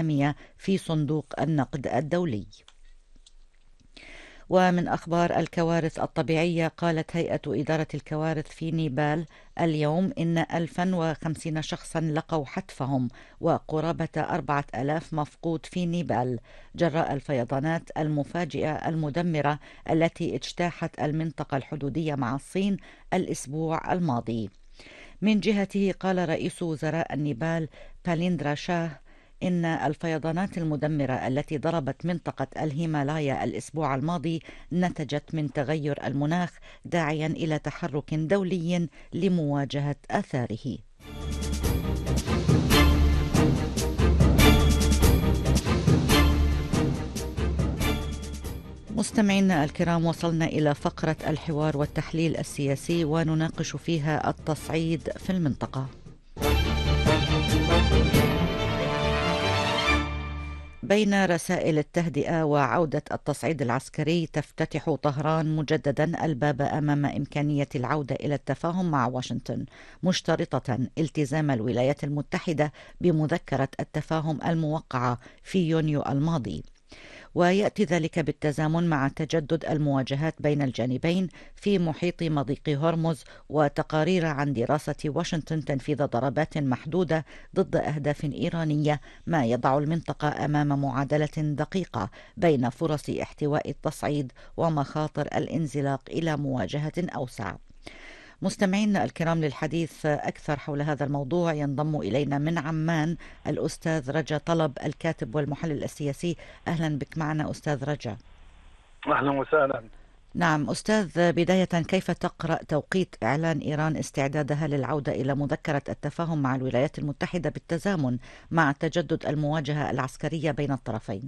الحامية في صندوق النقد الدولي. ومن أخبار الكوارث الطبيعية، قالت هيئة إدارة الكوارث في نيبال اليوم إن 1050 شخصا لقوا حتفهم وقرابة 4000 مفقود في نيبال جراء الفيضانات المفاجئة المدمرة التي اجتاحت المنطقة الحدودية مع الصين الأسبوع الماضي. من جهته قال رئيس وزراء النيبال باليندرا شاه إن الفيضانات المدمرة التي ضربت منطقة الهيمالايا الأسبوع الماضي نتجت من تغير المناخ، داعيا إلى تحرك دولي لمواجهة آثاره. مستمعينا الكرام، وصلنا إلى فقرة الحوار والتحليل السياسي ونناقش فيها التصعيد في المنطقة. بين رسائل التهدئة وعودة التصعيد العسكري، تفتتح طهران مجددا الباب أمام إمكانية العودة إلى التفاهم مع واشنطن، مشترطة التزام الولايات المتحدة بمذكرة التفاهم الموقعة في يونيو الماضي. ويأتي ذلك بالتزامن مع تجدد المواجهات بين الجانبين في محيط مضيق هرمز، وتقارير عن دراسة واشنطن تنفيذ ضربات محدودة ضد أهداف إيرانية، ما يضع المنطقة أمام معادلة دقيقة بين فرص احتواء التصعيد ومخاطر الانزلاق إلى مواجهة أوسع. مستمعينا الكرام، للحديث أكثر حول هذا الموضوع ينضم إلينا من عمان الأستاذ رجا طلب، الكاتب والمحلل السياسي. أهلا بك معنا أستاذ رجا. أهلا وسهلا. نعم أستاذ، بداية كيف تقرأ توقيت إعلان إيران استعدادها للعودة إلى مذكرة التفاهم مع الولايات المتحدة بالتزامن مع تجدد المواجهة العسكرية بين الطرفين؟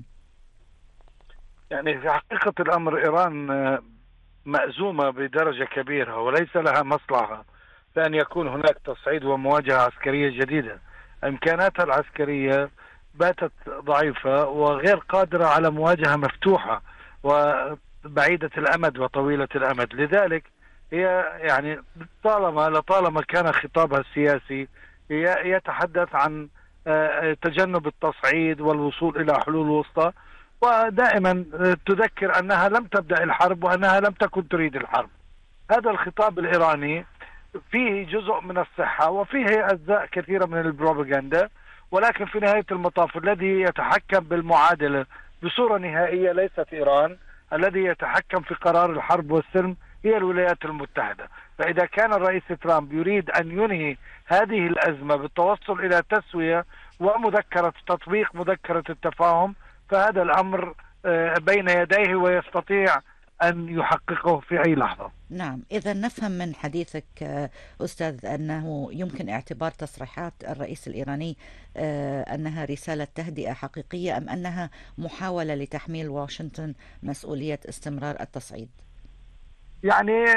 يعني في حقيقة الأمر إيران مأزومة بدرجة كبيرة، وليس لها مصلحة بأن يكون هناك تصعيد ومواجهة عسكرية جديدة. إمكاناتها العسكرية باتت ضعيفة وغير قادرة على مواجهة مفتوحة وبعيدة الأمد وطويلة الأمد. لذلك هي يعني لطالما كان خطابها السياسي يتحدث عن تجنب التصعيد والوصول إلى حلول وسطى، ودائما تذكر أنها لم تبدأ الحرب وأنها لم تكن تريد الحرب. هذا الخطاب الإيراني فيه جزء من الصحة وفيه أجزاء كثيرة من البروباغندا، ولكن في نهاية المطاف الذي يتحكم بالمعادلة بصورة نهائية ليست إيران، الذي يتحكم في قرار الحرب والسلم هي الولايات المتحدة. فإذا كان الرئيس ترامب يريد أن ينهي هذه الأزمة بالتوصل إلى تسوية ومذكرة تطبيق مذكرة التفاهم، فهذا الأمر بين يديه ويستطيع أن يحققه في أي لحظة. نعم، إذا نفهم من حديثك أستاذ أنه يمكن اعتبار تصريحات الرئيس الإيراني أنها رسالة تهدئة حقيقية، أم أنها محاولة لتحميل واشنطن مسؤولية استمرار التصعيد؟ يعني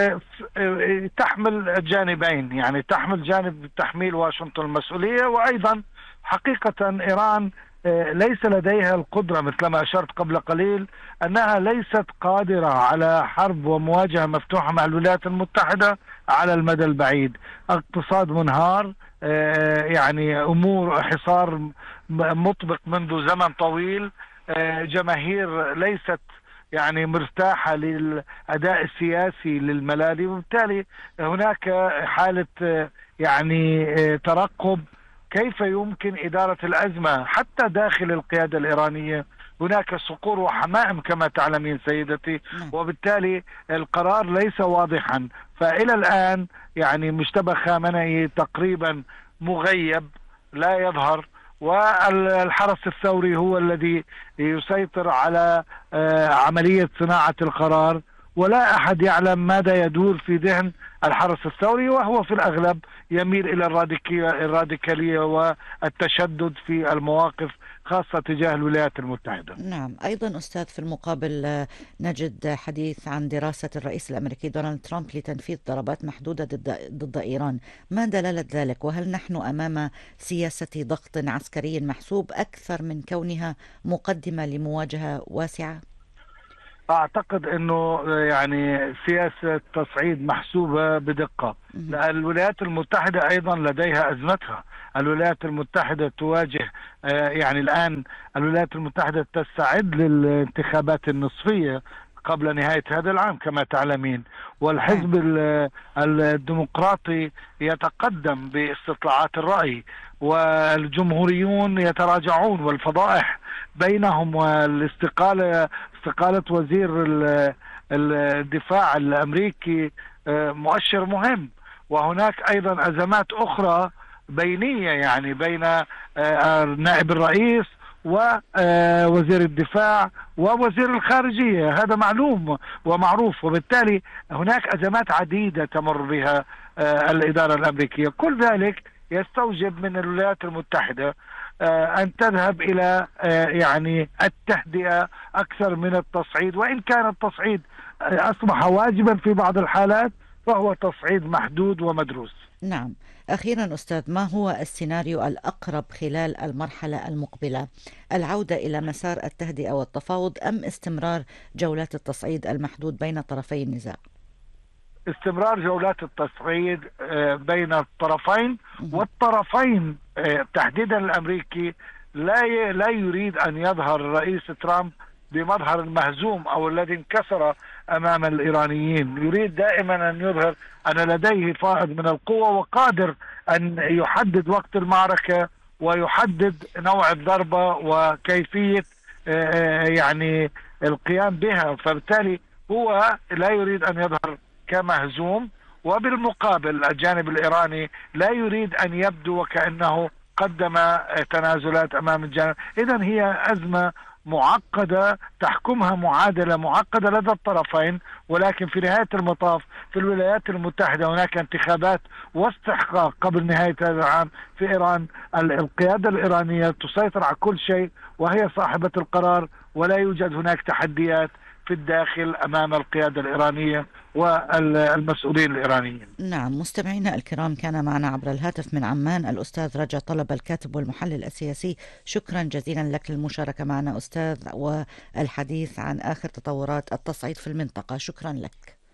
تحمل جانبين، يعني تحمل جانب تحميل واشنطن المسؤولية، وأيضا حقيقة إيران ليس لديها القدرة مثل ما أشرت قبل قليل أنها ليست قادرة على حرب ومواجهة مفتوحة مع الولايات المتحدة على المدى البعيد. اقتصاد منهار، يعني أمور حصار مطبق منذ زمن طويل، جماهير ليست يعني مرتاحة للأداء السياسي للملالي، وبالتالي هناك حالة يعني ترقب كيف يمكن إدارة الأزمة حتى داخل القيادة الإيرانية. هناك صقور وحمائم كما تعلمين سيدتي، وبالتالي القرار ليس واضحا. فإلى الآن يعني مجتبى خامنئي تقريبا مغيب لا يظهر، والحرس الثوري هو الذي يسيطر على عملية صناعة القرار، ولا أحد يعلم ماذا يدور في ذهن الحرس الثوري، وهو في الأغلب يميل إلى الراديكالية والتشدد في المواقف خاصة تجاه الولايات المتحدة. نعم، أيضا أستاذ في المقابل نجد حديث عن دراسة الرئيس الأمريكي دونالد ترامب لتنفيذ ضربات محدودة ضد إيران. ما دلالة ذلك؟ وهل نحن أمام سياسة ضغط عسكري محسوب أكثر من كونها مقدمة لمواجهة واسعة؟ أعتقد أنه يعني سياسة تصعيد محسوبة بدقة. الولايات المتحدة أيضا لديها أزمتها. الولايات المتحدة تواجه يعني الآن الولايات المتحدة تستعد للانتخابات النصفية قبل نهاية هذا العام كما تعلمين، نعم. والحزب الديمقراطي يتقدم باستطلاعات الرأي، والجمهوريون يتراجعون، والفضائح بينهم، استقالة وزير الدفاع الأمريكي مؤشر مهم. وهناك أيضا أزمات أخرى بينية، يعني بين نائب الرئيس ووزير الدفاع ووزير الخارجية، هذا معلوم ومعروف، وبالتالي هناك أزمات عديدة تمر بها الإدارة الأمريكية. كل ذلك يستوجب من الولايات المتحدة أن تذهب إلى يعني التهدئة أكثر من التصعيد، وإن كان التصعيد أصبح واجبا في بعض الحالات فهو تصعيد محدود ومدروس. نعم. أخيرا أستاذ، ما هو السيناريو الأقرب خلال المرحلة المقبلة؟ العودة إلى مسار التهدئة والتفاوض أم استمرار جولات التصعيد المحدود بين طرفي النزاع؟ استمرار جولات التصعيد بين الطرفين، مهم. والطرفين تحديدا الأمريكي لا يريد أن يظهر الرئيس ترامب بمظهر المهزوم أو الذي انكسر أمام الإيرانيين. يريد دائما أن يظهر أن لديه فائض من القوة وقادر أن يحدد وقت المعركة ويحدد نوع الضربة وكيفية يعني القيام بها. فبالتالي هو لا يريد أن يظهر كمهزوم، وبالمقابل الجانب الإيراني لا يريد أن يبدو وكأنه قدم تنازلات أمام الجانب. إذن هي أزمة معقدة تحكمها معادلة معقدة لدى الطرفين، ولكن في نهاية المطاف في الولايات المتحدة هناك انتخابات واستحقاق قبل نهاية هذا العام في إيران. القيادة الإيرانية تسيطر على كل شيء وهي صاحبة القرار، ولا يوجد هناك تحديات في الداخل أمام القيادة الإيرانية والمسؤولين الإيرانيين. نعم. مستمعينا الكرام، كان معنا عبر الهاتف من عمان الأستاذ رجا طلب، الكاتب والمحلل السياسي. شكرا جزيلا لك للمشاركة معنا أستاذ، والحديث عن آخر تطورات التصعيد في المنطقة. شكرا لك.